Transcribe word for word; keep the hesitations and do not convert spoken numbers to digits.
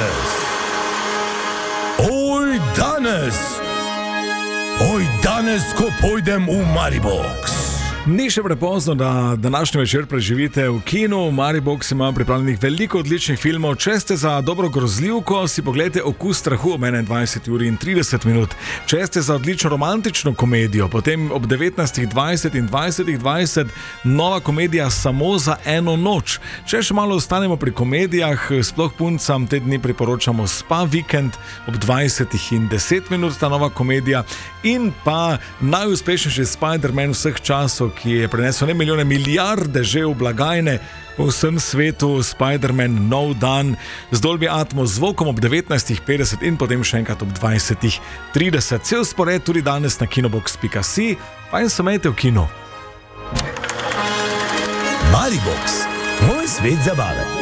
danes. Oj, danes. Oj, danes, ko pojdem v Maribox. Ni še prepozno, da današnji večer preživite v kinu. V Maribox ima pripravljenih veliko odličnih filmov. Če ste za dobro grozljivko, si pogledajte Okus strahu ob enaindvajseti uri in trideset minut. Če ste za odlično romantično komedijo, potem ob devetnajstih dvajset in dvajsetih dvajset nova komedija Samo za eno noč. Če še malo ostanemo pri komedijah, sploh puncam te dni priporočamo Spa Vikend ob dvajsetih in deset minut, ta nova komedija. In pa najuspešnejši Spider-Man vseh časov, ki je prinesel ne milijone, milijarde že v blagajne po vsem svetu, Spider-Man Nov dan z Dolby Atmos zvokom ob devetnajstih petdeset in potem še enkrat ob dvajsetih trideset. Cel spored tudi danes na kinobox pika si, pa in se imejte v kino. Maribox, moj svet zabave.